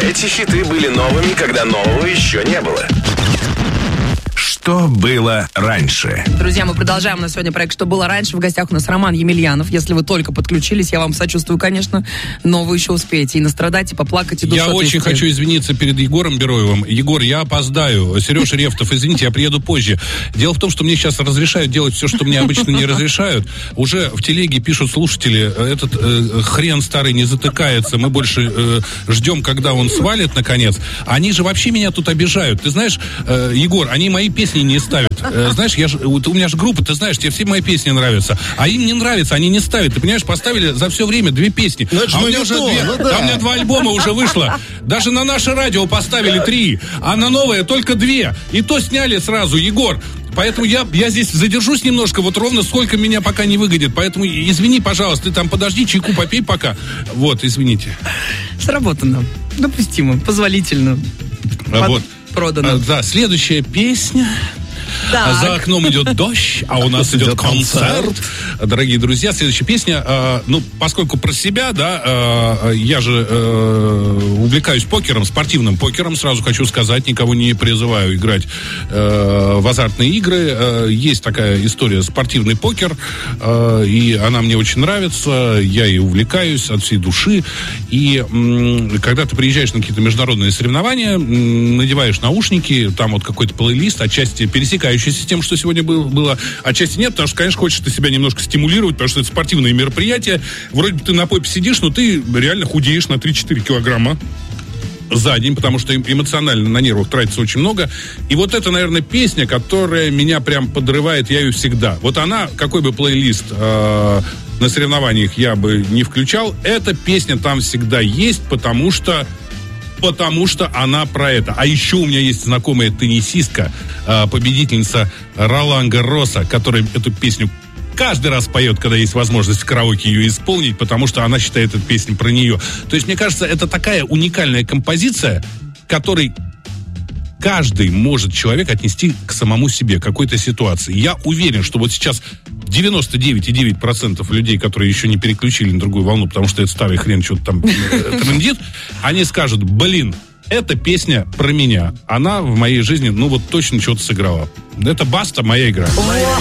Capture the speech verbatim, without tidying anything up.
Эти хиты были новыми, когда нового еще не было. Что было раньше? Друзья, мы продолжаем на сегодня проект «Что было раньше». В гостях у нас Роман Емельянов. Если вы только подключились, я вам сочувствую, конечно, но вы еще успеете и настрадать, и поплакать, и душу Я отвести. очень хочу извиниться перед Егором Бероевым. Егор, я опоздаю. Сережа Рефтов, извините, я приеду позже. Дело в том, что мне сейчас разрешают делать все, что мне обычно не разрешают. Уже в телеге пишут слушатели, этот э, хрен старый не затыкается, мы больше э, ждем, когда он свалит, наконец. Они же вообще меня тут обижают. Ты знаешь, э, Егор, они мои песни не ставят. Э, знаешь, я ж, вот у меня же группа, ты знаешь, тебе все мои песни нравятся. А им не нравится, они не ставят. Ты понимаешь, поставили за все время две песни. Ну, это а же у меня не уже то, две. ну да. А у меня два альбома уже вышло. Даже на наше радио поставили три. А на новое только две. И то сняли сразу, Егор. Поэтому я, я здесь задержусь немножко, вот ровно сколько меня пока не выгонит. Поэтому извини, пожалуйста, ты там подожди, чайку попей пока. Вот, извините. Сработано. Допустимо, позволительно. А, Под... вот. Продано. А, да, следующая песня. Так. За окном идет дождь, а у нас идет концерт. Дорогие друзья, следующая песня. Э, ну, поскольку про себя, да, э, я же э, увлекаюсь покером, спортивным покером, сразу хочу сказать, никого не призываю играть э, в азартные игры. Э, есть такая история, спортивный покер, э, и она мне очень нравится, я ей увлекаюсь от всей души. И э, когда ты приезжаешь на какие-то международные соревнования, э, надеваешь наушники, там вот какой-то плейлист, отчасти пересекающийся с тем, что сегодня было, было, отчасти нет, потому что, конечно, хочешь ты себя немножко стимулировать, потому что это спортивное мероприятие. Вроде бы ты на попе сидишь, но ты реально худеешь на три-четыре килограмма за день, потому что эмоционально на нервах тратится очень много. И вот это, наверное, песня, которая меня прям подрывает, я ее всегда. Вот она, какой бы плейлист э, на соревнованиях я бы не включал, эта песня там всегда есть, потому что Потому что она про это. А еще у меня есть знакомая теннисистка, победительница Ролан Гарроса, которая эту песню каждый раз поет, когда есть возможность в караоке ее исполнить, потому что она считает эту песню про нее. То есть, мне кажется, это такая уникальная композиция, которой каждый может человек отнести к самому себе, к какой-то ситуации. Я уверен, что вот сейчас девяносто девять целых девять десятых процента людей, которые еще не переключили на другую волну, потому что это старый хрен что-то там трендит, они скажут: блин, эта песня про меня. Она в моей жизни, ну вот точно что-то сыграла. Это Баста, моя игра.